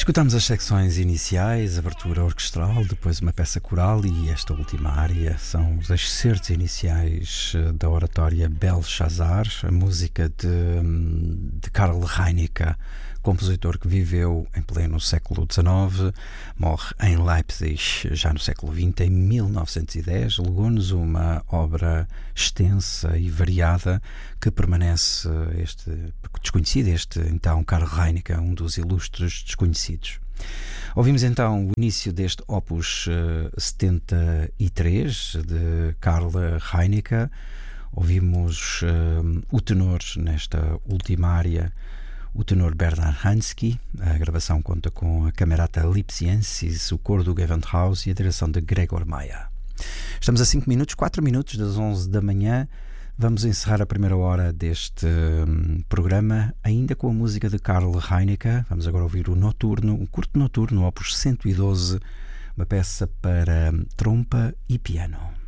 Escutamos as secções iniciais, abertura orquestral, depois uma peça coral e esta última área são os excertos iniciais da oratória Belshazzar, a música de Karl Heinecke, compositor que viveu em pleno século XIX, morre em Leipzig já no século XX, em 1910, legou-nos uma obra extensa e variada que permanece desconhecido, então Karl Heinecke, um dos ilustres desconhecidos. Ouvimos então o início deste opus 73 de Karl Heinecke, ouvimos o tenor nesta última área, o tenor Bernhard Hansky. A gravação conta com a Camerata Lipsiensis, o coro do Gewandhaus e a direção de Gregor Maia. Estamos a 4 minutos das 11 da manhã. Vamos encerrar a primeira hora deste programa ainda com a música de Karl Heinecke. Vamos agora ouvir o Noturno, um curto noturno, opus 112, uma peça para trompa e piano.